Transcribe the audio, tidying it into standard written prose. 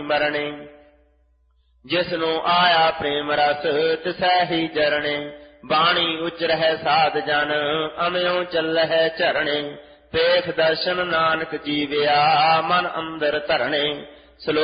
ਮਰਣੇ। ਜਿਸਨੂੰ ਆਇਆ ਪ੍ਰੇਮ ਰਸ ਤਿਸੈ ਹੀ ਜਰਣੇ। ਬਾਣੀ ਉਚਰਹਿ ਸਾਧ ਜਨ ਅਮਿਓ ਚੱਲਹਿ ਝਰਣੇ। ਪੇਖ ਦਰਸ਼ਨ ਨਾਨਕ ਜੀਵਿਆ ਮਨ ਅੰਦਰ ਧਰਣੇ।